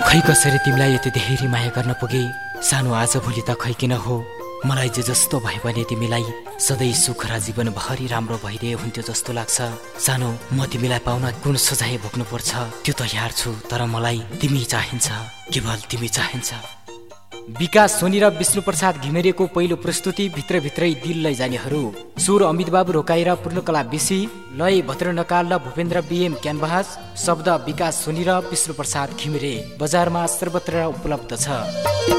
खै कसरी तिमीलाई यति धेरै माया गर्न पुगे। सानो आज भोलि त खै किन हो, मलाई जे जस्तो भयो भने तिमीलाई सधैँ सुख र जीवनभरि राम्रो भइदिए हुन्थ्यो जस्तो लाग्छ। सानो, म तिमीलाई पाउन कुन सजाय भोग्नु पर्छ त्यो तयार छु, तर मलाई तिमी चाहिन्छ, केवल तिमी चाहिन्छ। विकास सोनी र विष्णु प्रसाद घिमिरेको पहिलो प्रस्तुति भित्रभित्रै दिल लैजानेहरू। सुर अमित बाबु रोकाएर पूर्णकला बेसी, लय भद्र नकाल र भूपेन्द्र बीएम क्यानभास, शब्द विकास सोनी र विष्णु प्रसाद घिमिरे। बजारमा सर्वत्र उपलब्ध छ।